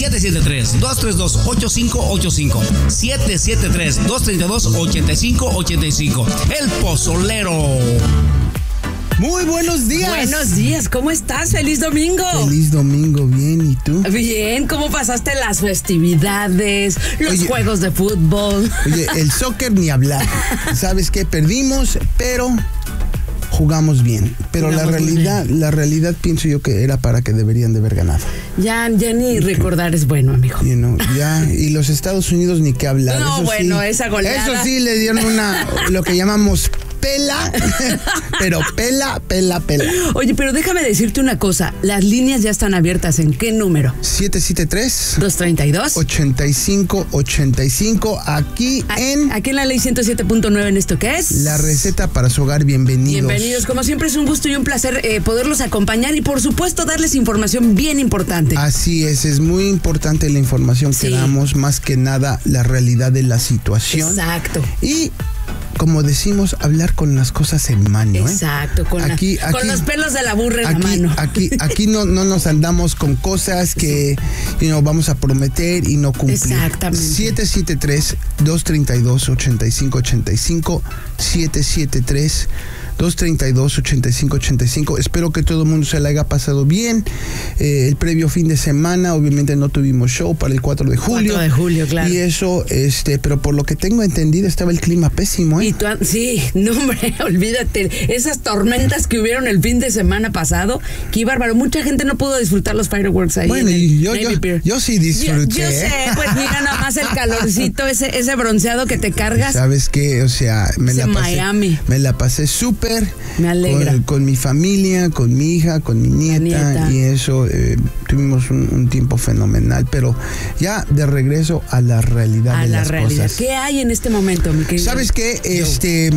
773-232-8585. 773-232-8585. El Pozolero. Muy buenos días. Buenos días, ¿cómo estás? ¡Feliz domingo! Feliz domingo, bien, ¿y tú? Bien, ¿cómo pasaste las festividades, los juegos de fútbol? Oye, el soccer ni hablar. ¿Sabes qué? Perdimos, pero jugamos bien. Pero la realidad pienso yo que era para que deberían de haber ganado. Ya ni recordar es bueno, amigo. Y los Estados Unidos ni qué hablar. No, eso bueno, sí, esa goleada. Eso sí, le dieron lo que llamamos pela, pero pela. Oye, pero déjame decirte una cosa. Las líneas ya están abiertas. ¿En qué número? 773-232-8585. Aquí en la ley 107.9 en esto que es La Receta para su Hogar. Bienvenidos. Bienvenidos. Como siempre es un gusto y un placer poderlos acompañar y por supuesto darles información bien importante. Así es muy importante la información que damos, más que nada la realidad de la situación. Exacto. Y como decimos, hablar con las cosas en mano. Exacto, con los pelos de la burra en la mano. Aquí no nos andamos con cosas que vamos a prometer y no cumplir. Exactamente. 773-232-8585. 773-232-8585. Espero que todo el mundo se la haya pasado bien. El previo fin de semana, obviamente no tuvimos show para el 4 de julio. 4 de julio, claro. Y eso, pero por lo que tengo entendido, estaba el clima pésimo, ¿eh? Sí, no, hombre, olvídate. Esas tormentas que hubieron el fin de semana pasado, qué bárbaro. Mucha gente no pudo disfrutar los fireworks ahí. Bueno, y yo sí disfruté. Yo sé, pues mira nada más el calorcito, ese bronceado que te cargas. ¿Sabes qué? O sea, me la pasé súper. Me alegra. Con mi familia, con mi hija, con mi nieta. Y eso, tuvimos un tiempo fenomenal. Pero ya de regreso a la realidad de las cosas. ¿Qué hay en este momento, mi querido? ¿Sabes qué?